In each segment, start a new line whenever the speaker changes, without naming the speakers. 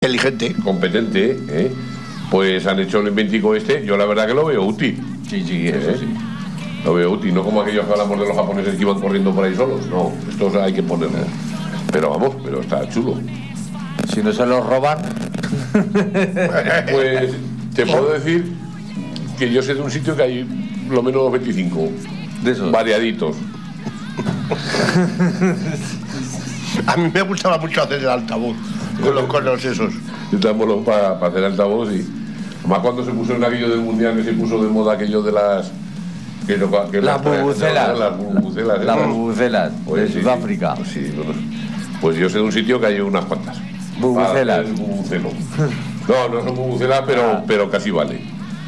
inteligente,
competente, pues han hecho el inventico este. Yo la verdad que lo veo útil.
Sí, eso sí.
Lo veo útil, no como aquellos que hablamos de los japoneses que iban corriendo por ahí solos. No, estos hay que ponerlos. Pero vamos, pero está chulo.
Si no se los roban.
Pues te puedo decir que yo sé de un sitio que hay lo menos 25
de esos
variaditos.
A mí me gustaba mucho hacer el altavoz con los conos esos.
Yo también para hacer altavoz, y además cuando se puso en aquello del mundial, que se puso de moda aquello de las
las bubucelas. Las bubucelas
pues
de Sudáfrica.
Pues, sí, pues yo sé de un sitio que hay unas cuantas.
Bubucelas.
No son bubucelas, pero casi vale.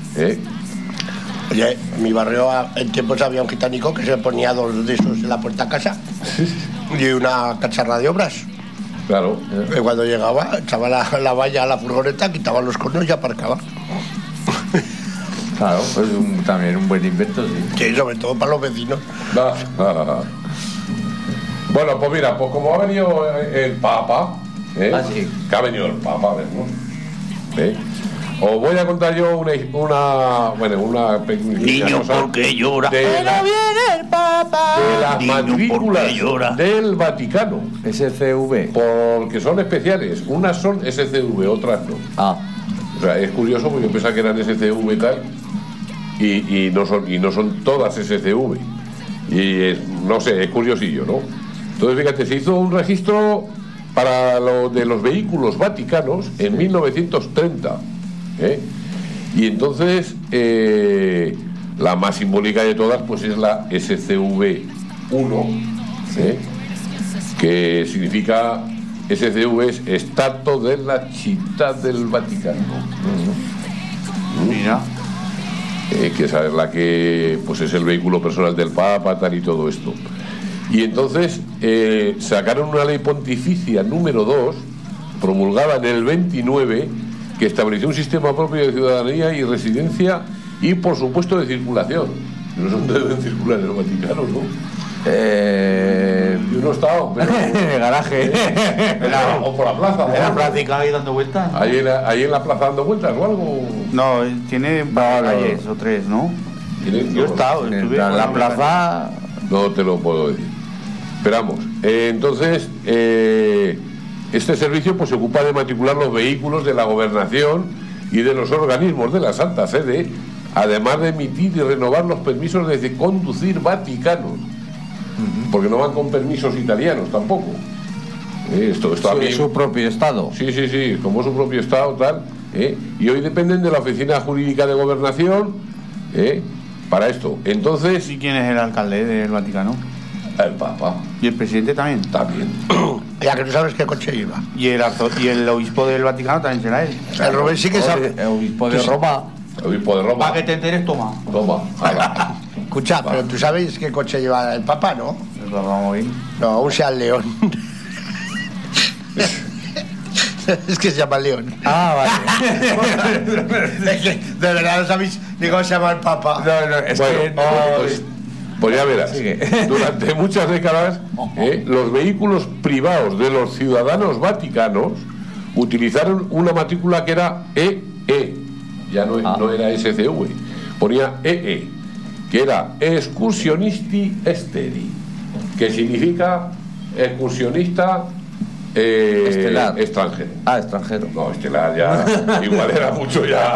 Oye, en mi barrio en tiempos había un gitánico que se ponía dos de esos en la puerta a casa y una cacharra de obras.
Claro.
Y cuando llegaba, echaba la valla a la furgoneta, quitaba los conos y aparcaba.
Claro, pues también un buen invento, sí.
Sí, sobre todo para los vecinos.
Bueno, pues mira, pues como ha venido el Papa,
sí.
Que ha venido el Papa, a ver, ¿no? Os voy a contar yo una pequeña
niño
cosa
porque llora.
Pero viene el Papa.
De las
Niño
matrículas del Vaticano.
SCV.
Porque son especiales. Unas son SCV, otras no. O sea, es curioso porque yo pensaba que eran SCV y tal. Y no son todas SCV. Y no sé, es curiosillo, ¿no? Entonces, fíjate, se hizo un registro para lo de los vehículos vaticanos en 1930. Y entonces la más simbólica de todas pues es la SCV-1, que significa, SCV es Stato della Città del Vaticano.
Mira.
Que esa es la que pues es el vehículo personal del Papa, tal y todo esto. Y entonces sacaron una ley pontificia número 2, promulgada en el 29, que estableció un sistema propio de ciudadanía y residencia y, por supuesto, de circulación. No sé dónde deben circular en el Vaticano, ¿no? Yo no he estado, pero...
en el garaje.
O por la plaza.
¿En la plaza ahí dando vueltas?
¿Ahí en la plaza dando vueltas o algo?
No, tiene calles o tres, ¿no? Yo he estado,
en la plaza...
No te lo puedo decir. Esperamos. Entonces... este servicio pues se ocupa de matricular los vehículos de la gobernación y de los organismos de la Santa Sede, además de emitir y renovar los permisos de conducir vaticanos, porque no van con permisos italianos tampoco. Esto
es su propio estado.
Sí, como su propio estado, tal. Y hoy dependen de la Oficina Jurídica de Gobernación para esto. Entonces...
¿Y quién es el alcalde del Vaticano?
El Papa.
¿Y el presidente también?
También.
Ya que no sabes qué coche iba.
¿Y el obispo del Vaticano también será él?
El Rubén sí que sabe.
El obispo de Roma.
El obispo de Roma.
Para que te enteres, toma.
Escucha, pero tú sabes qué coche lleva el Papa, ¿no?
Vamos a ir.
No, un Seat León. Es que se llama León.
Vale.
Es que de verdad no sabéis ni cómo se llama el Papa.
No, es que...
Pues ya verás, durante muchas décadas los vehículos privados de los ciudadanos vaticanos utilizaron una matrícula que era EE, ya no era SCV, ponía EE, que era Excursionisti Esteri, que significa excursionista
estelar.
Extranjero.
Extranjero.
No, estelar ya, igual era mucho ya.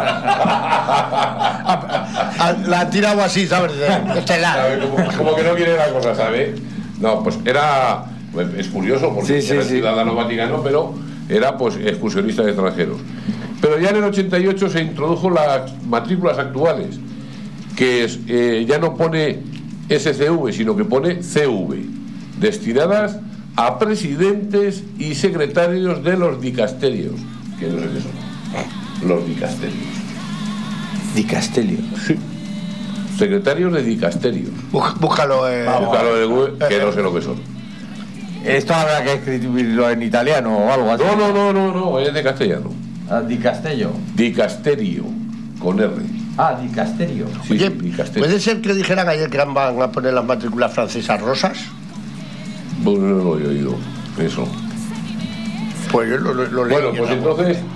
La han tirado así, ¿sabes? Estelar.
Como que no quiere la cosa, ¿sabes? No, pues era... Es curioso porque era ciudadano vaticano, pero era pues excursionista de extranjeros. Pero ya en el 88 se introdujo las matrículas actuales, que ya no pone SCV, sino que pone CV, destinadas a presidentes y secretarios de los dicasterios, que no sé qué son. Los dicasterios.
¿Dicasterios?
Sí. Secretarios de dicasterios.
Búscalo
en Google, que no sé lo que son.
Esto habrá que escribirlo en italiano o algo así.
No, es de castellano.
Dicastello.
Dicasterio, con R.
Dicasterio.
Sí,
Oye,
dicasterio.
¿puede ser que dijeran ayer que van a poner las matrículas francesas rosas?
Bueno, no lo he oído, eso.
Pues yo lo leí.
Bueno, pues entonces